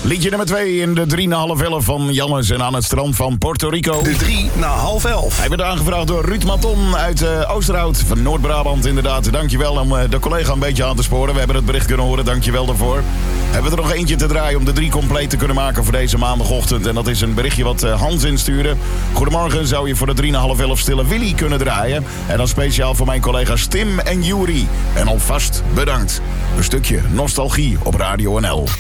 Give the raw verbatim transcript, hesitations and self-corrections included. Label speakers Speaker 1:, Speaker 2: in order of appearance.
Speaker 1: Liedje nummer twee in de drie na half elf van Jannes en aan het strand van Puerto Rico.
Speaker 2: De drie na half elf.
Speaker 1: Hij werd aangevraagd door Ruud Maton uit uh, Oosterhout van Noord-Brabant inderdaad. Dankjewel om uh, de collega een beetje aan te sporen. We hebben het bericht kunnen horen, dankjewel daarvoor. Hebben we er nog eentje te draaien om de drie compleet te kunnen maken voor deze maandagochtend. En dat is een berichtje wat uh, Hans instuurde. Goedemorgen, zou je voor de drie na half elf Stille Willy kunnen draaien? En dan speciaal voor mijn collega's Tim en Juri. En alvast bedankt. Een stukje nostalgie op Radio N L.